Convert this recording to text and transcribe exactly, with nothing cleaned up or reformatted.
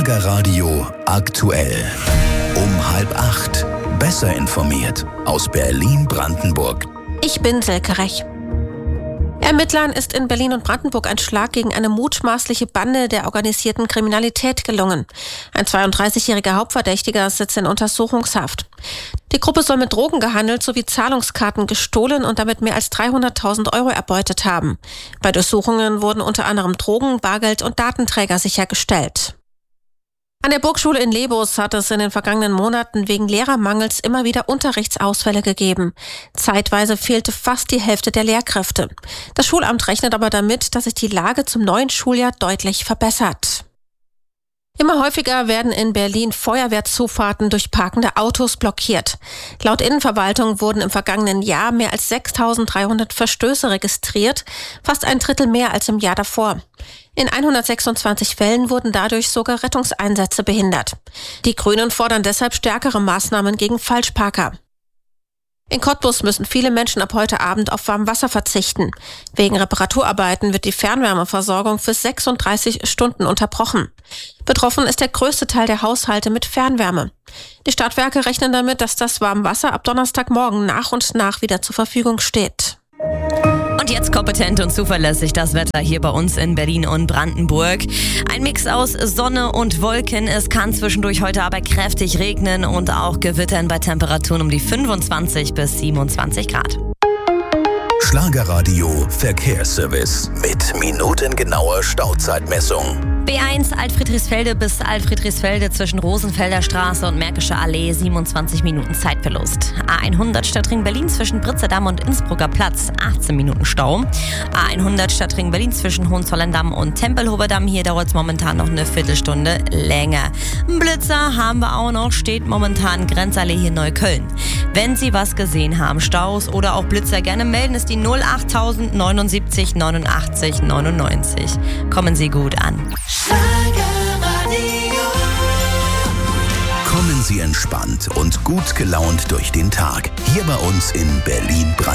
Schlagerradio aktuell. Um halb acht. Besser informiert aus Berlin-Brandenburg. Ich bin Silke Rech. Ermittlern ist in Berlin und Brandenburg ein Schlag gegen eine mutmaßliche Bande der organisierten Kriminalität gelungen. Ein zweiunddreißigjähriger Hauptverdächtiger sitzt in Untersuchungshaft. Die Gruppe soll mit Drogen gehandelt sowie Zahlungskarten gestohlen und damit mehr als dreihunderttausend Euro erbeutet haben. Bei Durchsuchungen wurden unter anderem Drogen, Bargeld und Datenträger sichergestellt. An der Burgschule in Lebus hat es in den vergangenen Monaten wegen Lehrermangels immer wieder Unterrichtsausfälle gegeben. Zeitweise fehlte fast die Hälfte der Lehrkräfte. Das Schulamt rechnet aber damit, dass sich die Lage zum neuen Schuljahr deutlich verbessert. Immer häufiger werden in Berlin Feuerwehrzufahrten durch parkende Autos blockiert. Laut Innenverwaltung wurden im vergangenen Jahr mehr als sechstausenddreihundert Verstöße registriert, fast ein Drittel mehr als im Jahr davor. In hundertsechsundzwanzig Fällen wurden dadurch sogar Rettungseinsätze behindert. Die Grünen fordern deshalb stärkere Maßnahmen gegen Falschparker. In Cottbus müssen viele Menschen ab heute Abend auf Warmwasser verzichten. Wegen Reparaturarbeiten wird die Fernwärmeversorgung für sechsunddreißig Stunden unterbrochen. Betroffen ist der größte Teil der Haushalte mit Fernwärme. Die Stadtwerke rechnen damit, dass das Warmwasser ab Donnerstagmorgen nach und nach wieder zur Verfügung steht. Und jetzt kompetent und zuverlässig das Wetter hier bei uns in Berlin und Brandenburg. Ein Mix aus Sonne und Wolken. Es kann zwischendurch heute aber kräftig regnen und auch gewittern bei Temperaturen um die fünfundzwanzig bis siebenundzwanzig Grad. Schlagerradio Verkehrsservice mit minutengenauer Stauzeitmessung. B eins Alt-Friedrichsfelde bis Alt-Friedrichsfelde zwischen Rosenfelder Straße und Märkische Allee siebenundzwanzig Minuten Zeitverlust. A hundert Stadtring Berlin zwischen Britzedamm und Innsbrucker Platz achtzehn Minuten Stau. A hundert Stadtring Berlin zwischen Hohenzollern-Damm und Tempelhofer-Damm. Hier dauert es momentan noch eine Viertelstunde länger. Blitzer haben wir auch noch, steht momentan Grenzallee hier Neukölln. Wenn Sie was gesehen haben, Staus oder auch Blitzer, gerne melden, ist die null acht null neun sieben neunundachtzig neunundneunzig. Kommen Sie gut an. Kommen Sie entspannt und gut gelaunt durch den Tag. Hier bei uns in Berlin-Brandenburg.